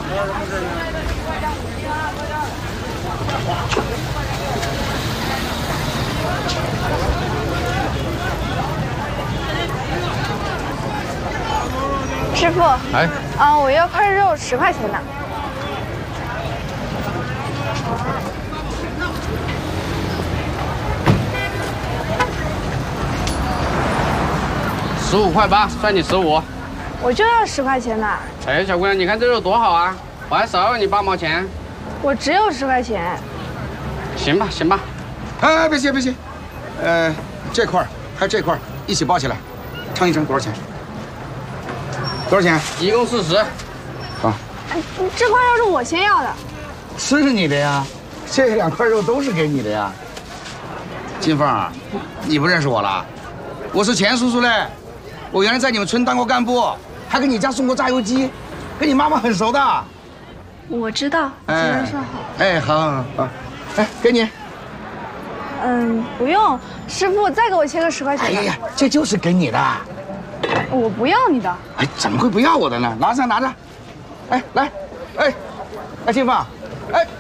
师傅， 哎， 我要块肉10块钱的。 15块8，算你15。 我就要10块钱的。 哎，小姑娘，你看这肉多好啊，我还少你8毛钱。 我只有10块钱。 行吧，行吧。 哎，别急别急，这块还有这块一起包起来，称一称多少钱？多少钱？ 一共40。 好。 这块肉是我先要的。 是你的呀，这2块肉都是给你的呀。金凤，你不认识我了？我是钱叔叔嘞。 我原来在你们村当过干部，还给你家送过炸油鸡，跟你妈妈很熟的。 我知道，今天说好。 哎，好，哎，给你。 不用，师傅再给我切个10块钱的。 哎呀，这就是给你的。 我不要你的。 哎，怎么会不要我的呢？拿着拿着。哎，来，哎，金凤，哎，